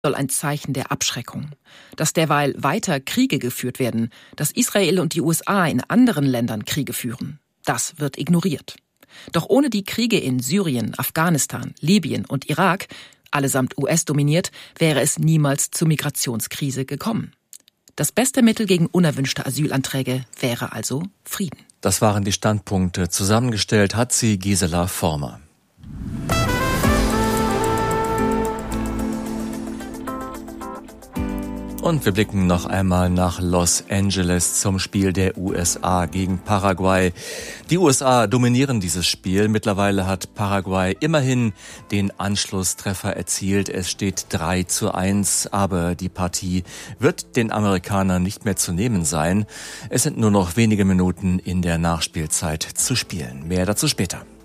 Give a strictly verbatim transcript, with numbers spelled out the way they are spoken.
soll ein Zeichen der Abschreckung. Dass derweil weiter Kriege geführt werden, dass Israel und die U S A in anderen Ländern Kriege führen, das wird ignoriert. Doch ohne die Kriege in Syrien, Afghanistan, Libyen und Irak, allesamt U S-dominiert, wäre es niemals zur Migrationskrise gekommen. Das beste Mittel gegen unerwünschte Asylanträge wäre also Frieden. Das waren die Standpunkte. Zusammengestellt hat sie Gisela Former. Und wir blicken noch einmal nach Los Angeles zum Spiel der U S A gegen Paraguay. Die U S A dominieren dieses Spiel. Mittlerweile hat Paraguay immerhin den Anschlusstreffer erzielt. Es steht drei zu eins, aber die Partie wird den Amerikanern nicht mehr zu nehmen sein. Es sind nur noch wenige Minuten in der Nachspielzeit zu spielen. Mehr dazu später.